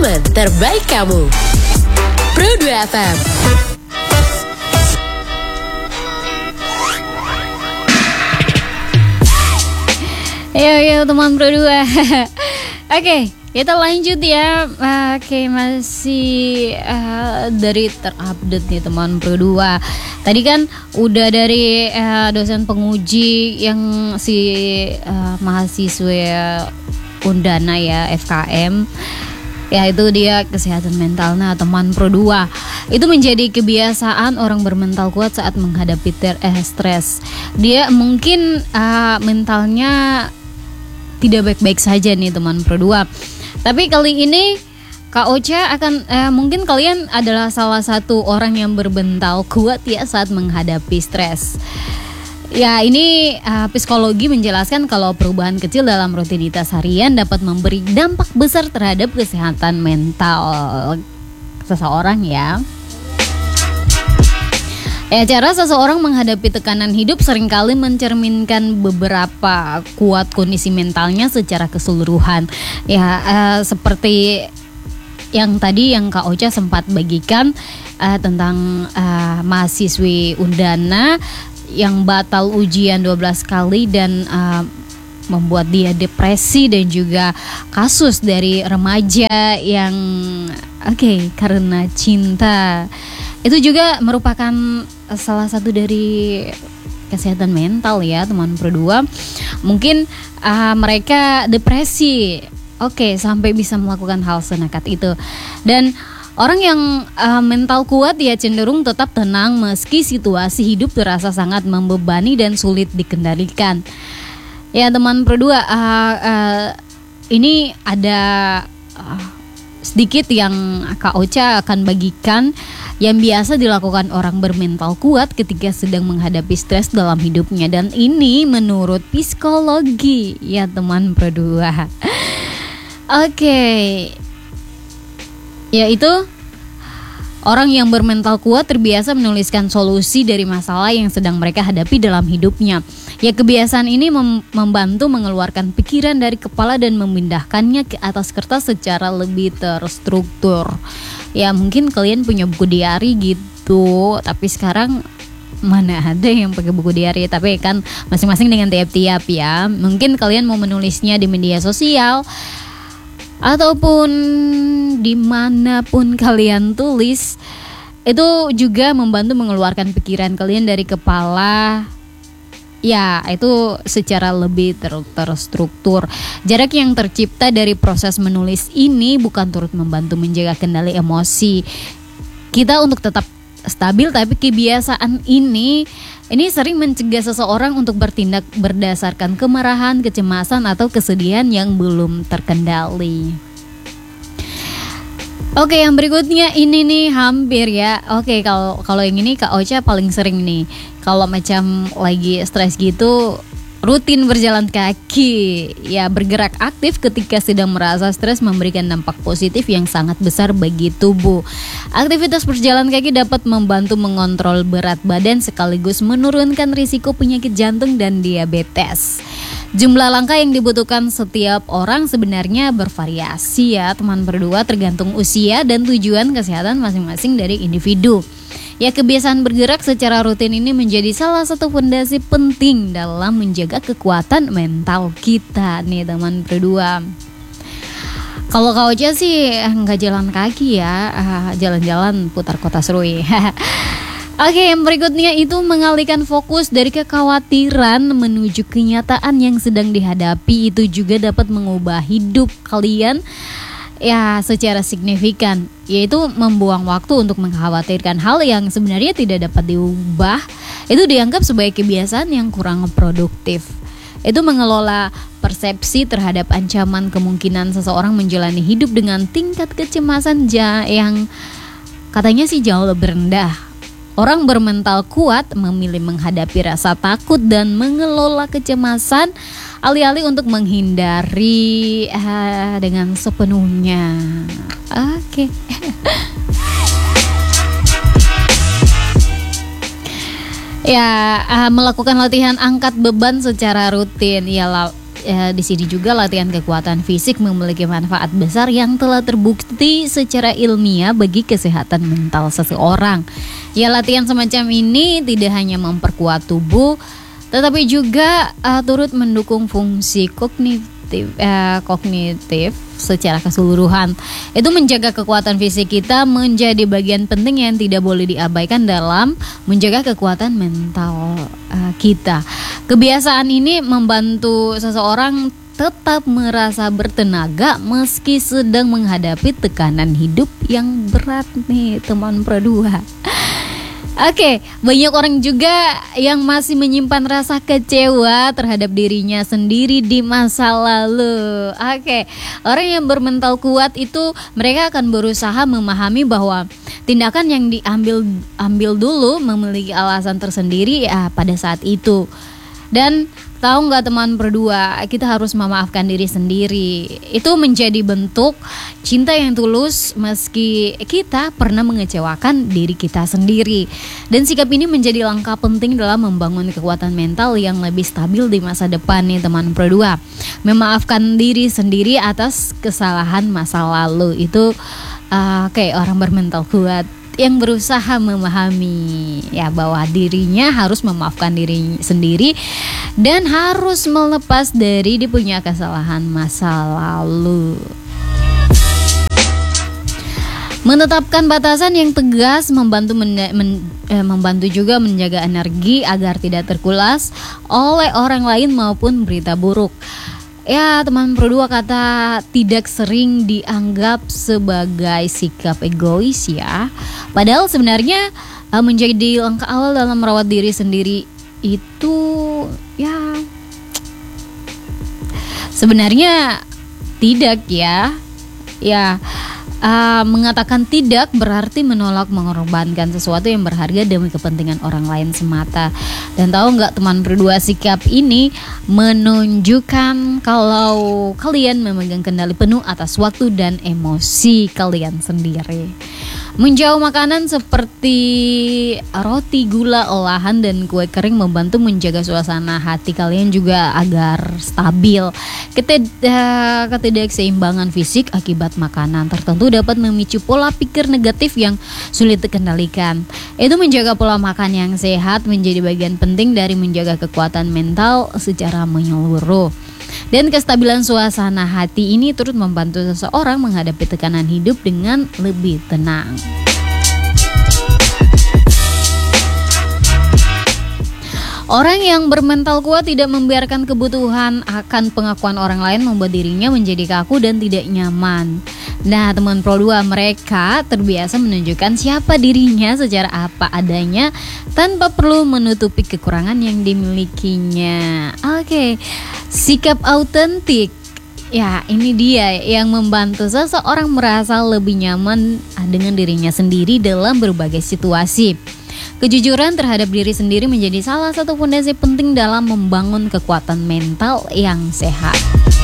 teman terbaik kamu. Pro 2 FM. Yo teman Pro 2. Oke, kita lanjut ya. Oke, masih dari terupdate nih teman Pro 2. Tadi kan udah dari dosen penguji yang si mahasiswa Undana ya, FKM. Ya itu dia kesehatan mental. Nah teman Pro 2, itu menjadi kebiasaan orang bermental kuat saat menghadapi stres. Dia mungkin mentalnya tidak baik-baik saja nih teman Pro 2. Tapi kali ini Kak Ocha akan mungkin kalian adalah salah satu orang yang bermental kuat ya saat menghadapi stres. Ya ini psikologi menjelaskan kalau perubahan kecil dalam rutinitas harian dapat memberi dampak besar terhadap kesehatan mental seseorang ya. Cara seseorang menghadapi tekanan hidup seringkali mencerminkan beberapa kuat kondisi mentalnya secara keseluruhan. Ya, seperti yang tadi yang Kak Ocha sempat bagikan tentang mahasiswi Undana yang batal ujian 12 kali dan membuat dia depresi, dan juga kasus dari remaja yang karena cinta. Itu juga merupakan salah satu dari kesehatan mental ya teman Pro 2. Mungkin mereka depresi, sampai bisa melakukan hal senekat itu. Dan orang yang mental kuat ya cenderung tetap tenang meski situasi hidup terasa sangat membebani dan sulit dikendalikan. Ya teman Pro 2, ini ada sedikit yang Kak Ocha akan bagikan yang biasa dilakukan orang bermental kuat ketika sedang menghadapi stres dalam hidupnya, dan ini menurut psikologi ya teman Pro 2. Yaitu orang yang bermental kuat terbiasa menuliskan solusi dari masalah yang sedang mereka hadapi dalam hidupnya. Ya kebiasaan ini membantu mengeluarkan pikiran dari kepala dan memindahkannya ke atas kertas secara lebih terstruktur. Ya mungkin kalian punya buku diary gitu, tapi sekarang mana ada yang pakai buku diary, tapi kan masing-masing dengan tiap-tiap ya. Mungkin kalian mau menulisnya di media sosial ataupun dimanapun kalian tulis, itu juga membantu mengeluarkan pikiran kalian dari kepala. Ya, itu secara lebih terstruktur. Jarak yang tercipta dari proses menulis ini bukan turut membantu menjaga kendali emosi kita untuk tetap stabil, tapi kebiasaan ini sering mencegah seseorang untuk bertindak berdasarkan kemarahan, kecemasan, atau kesedihan yang belum terkendali. Yang berikutnya ini nih hampir ya. Kalau yang ini Kak Ocha paling sering nih. Kalau macam lagi stres gitu, rutin berjalan kaki. Ya, bergerak aktif ketika sedang merasa stres memberikan dampak positif yang sangat besar bagi tubuh. Aktivitas berjalan kaki dapat membantu mengontrol berat badan sekaligus menurunkan risiko penyakit jantung dan diabetes. Jumlah langkah yang dibutuhkan setiap orang sebenarnya bervariasi ya teman berdua, tergantung usia dan tujuan kesehatan masing-masing dari individu. Ya kebiasaan bergerak secara rutin ini menjadi salah satu fondasi penting dalam menjaga kekuatan mental kita nih teman berdua. Kalau Kak Ocha sih nggak jalan kaki ya, jalan-jalan putar kota seru ya. Yang berikutnya itu mengalihkan fokus dari kekhawatiran menuju kenyataan yang sedang dihadapi. Itu juga dapat mengubah hidup kalian ya secara signifikan, yaitu membuang waktu untuk mengkhawatirkan hal yang sebenarnya tidak dapat diubah. Itu dianggap sebagai kebiasaan yang kurang produktif. Itu mengelola persepsi terhadap ancaman kemungkinan seseorang menjalani hidup dengan tingkat kecemasan yang katanya sih jauh lebih rendah. Orang bermental kuat memilih menghadapi rasa takut dan mengelola kecemasan alih-alih untuk menghindari dengan sepenuhnya. Ya, melakukan latihan angkat beban secara rutin. Ya, di sini juga latihan kekuatan fisik memiliki manfaat besar yang telah terbukti secara ilmiah bagi kesehatan mental seseorang. Ya, latihan semacam ini tidak hanya memperkuat tubuh, tetapi juga turut mendukung fungsi kognitif secara keseluruhan. Itu menjaga kekuatan fisik kita menjadi bagian penting yang tidak boleh diabaikan dalam menjaga kekuatan mental kita. Kebiasaan ini membantu seseorang tetap merasa bertenaga meski sedang menghadapi tekanan hidup yang berat nih teman berdua. Oke, banyak orang juga yang masih menyimpan rasa kecewa terhadap dirinya sendiri di masa lalu. Oke, orang yang bermental kuat itu mereka akan berusaha memahami bahwa tindakan yang diambil dulu memiliki alasan tersendiri ya pada saat itu. Dan tahu nggak teman berdua, kita harus memaafkan diri sendiri. Itu menjadi bentuk cinta yang tulus meski kita pernah mengecewakan diri kita sendiri. Dan sikap ini menjadi langkah penting dalam membangun kekuatan mental yang lebih stabil di masa depan nih teman berdua. Memaafkan diri sendiri atas kesalahan masa lalu itu kayak orang bermental kuat yang berusaha memahami ya bahwa dirinya harus memaafkan diri sendiri dan harus melepas dari dia punya kesalahan masa lalu. Menetapkan batasan yang tegas membantu juga menjaga energi agar tidak terkulas oleh orang lain maupun berita buruk. Ya teman berdua, kata tidak sering dianggap sebagai sikap egois ya. Padahal sebenarnya menjadi langkah awal dalam merawat diri sendiri itu ya sebenarnya tidak ya. Ya mengatakan tidak berarti menolak mengorbankan sesuatu yang berharga demi kepentingan orang lain semata. Dan tahu nggak teman berdua, sikap ini menunjukkan kalau kalian memegang kendali penuh atas waktu dan emosi kalian sendiri. Menjauh makanan seperti roti, gula, olahan, dan kue kering membantu menjaga suasana hati kalian juga agar stabil. Ketidakseimbangan fisik akibat makanan tertentu dapat memicu pola pikir negatif yang sulit dikendalikan. Itu menjaga pola makan yang sehat menjadi bagian penting dari menjaga kekuatan mental secara menyeluruh. Dan kestabilan suasana hati ini turut membantu seseorang menghadapi tekanan hidup dengan lebih tenang. Orang yang bermental kuat tidak membiarkan kebutuhan akan pengakuan orang lain membuat dirinya menjadi kaku dan tidak nyaman. Nah teman Pro 2, mereka terbiasa menunjukkan siapa dirinya secara apa adanya tanpa perlu menutupi kekurangan yang dimilikinya. Oke, sikap autentik. Ya ini dia yang membantu seseorang merasa lebih nyaman dengan dirinya sendiri dalam berbagai situasi. Kejujuran terhadap diri sendiri menjadi salah satu fondasi penting dalam membangun kekuatan mental yang sehat.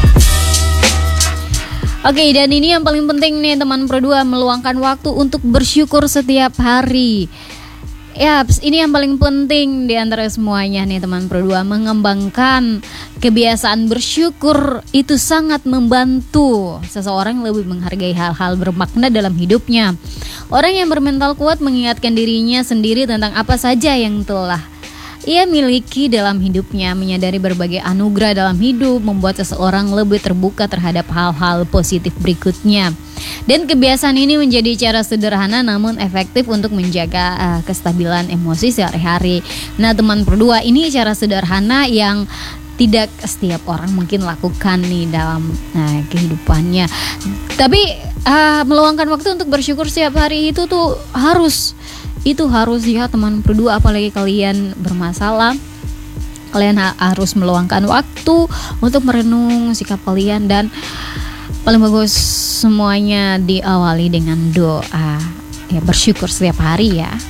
Oke, dan ini yang paling penting nih teman Pro 2, meluangkan waktu untuk bersyukur setiap hari. Ya, ini yang paling penting di antara semuanya nih teman Pro 2, mengembangkan kebiasaan bersyukur itu sangat membantu seseorang lebih menghargai hal-hal bermakna dalam hidupnya. Orang yang bermental kuat mengingatkan dirinya sendiri tentang apa saja yang telah ia miliki dalam hidupnya, menyadari berbagai anugerah dalam hidup, membuat seseorang lebih terbuka terhadap hal-hal positif berikutnya. Dan kebiasaan ini menjadi cara sederhana namun efektif untuk menjaga kestabilan emosi sehari-hari. Nah teman Pro 2, ini cara sederhana yang tidak setiap orang mungkin lakukan nih dalam kehidupannya. Tapi meluangkan waktu untuk bersyukur setiap hari itu tuh harus ya teman Pro 2, apalagi kalian bermasalah. Kalian harus meluangkan waktu untuk merenung sikap kalian, dan paling bagus semuanya diawali dengan doa. Ya, bersyukur setiap hari ya.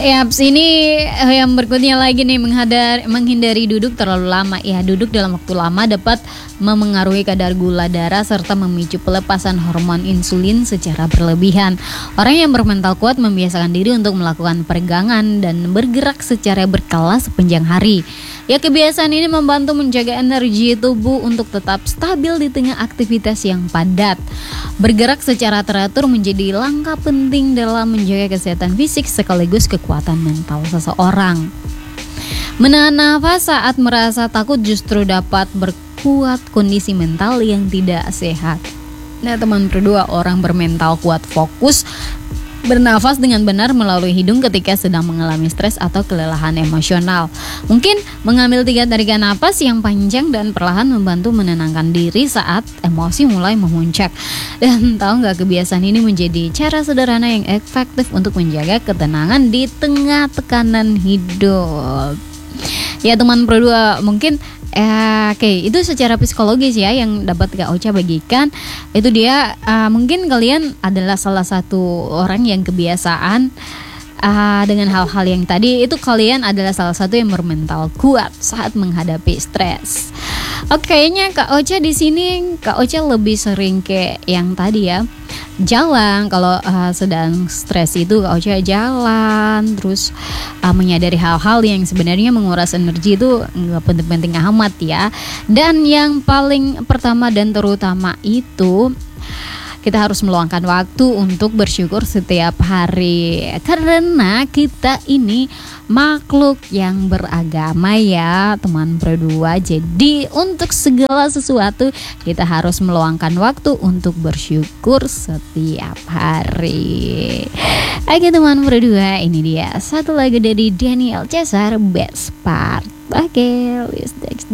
Yaps, ini yang berikutnya lagi nih, menghindari duduk terlalu lama. Ya, duduk dalam waktu lama dapat memengaruhi kadar gula darah serta memicu pelepasan hormon insulin secara berlebihan. Orang yang bermental kuat membiasakan diri untuk melakukan peregangan dan bergerak secara berkala sepanjang hari. Ya, kebiasaan ini membantu menjaga energi tubuh untuk tetap stabil di tengah aktivitas yang padat. Bergerak secara teratur menjadi langkah penting dalam menjaga kesehatan fisik sekaligus kekuatan mental seseorang. Menahan nafas saat merasa takut justru dapat berkuat kondisi mental yang tidak sehat. Nah, teman berdua, orang bermental kuat fokus bernafas dengan benar melalui hidung ketika sedang mengalami stres atau kelelahan emosional. Mungkin mengambil 3 tarikan napas yang panjang dan perlahan membantu menenangkan diri saat emosi mulai memuncak. Dan tahu nggak, kebiasaan ini menjadi cara sederhana yang efektif untuk menjaga ketenangan di tengah tekanan hidup. Ya teman berdua, mungkin oke, itu secara psikologis ya yang dapat Kak Ocha bagikan. Itu dia, mungkin kalian adalah salah satu orang yang kebiasaan dengan hal-hal yang tadi. Itu kalian adalah salah satu yang bermental kuat saat menghadapi stres. Oke, kayaknya Kak Ocha di sini, Kak Ocha lebih sering kayak yang tadi ya, jalan. Kalau sedang stres itu Kak Ocha jalan, terus menyadari hal-hal yang sebenarnya menguras energi itu nggak penting-penting amat ya. Dan yang paling pertama dan terutama itu, kita harus meluangkan waktu untuk bersyukur setiap hari, karena kita ini makhluk yang beragama ya teman berdua. Jadi untuk segala sesuatu kita harus meluangkan waktu untuk bersyukur setiap hari. Oke teman berdua, ini dia satu lagu dari Daniel Caesar, Best Part. Oke, let's next.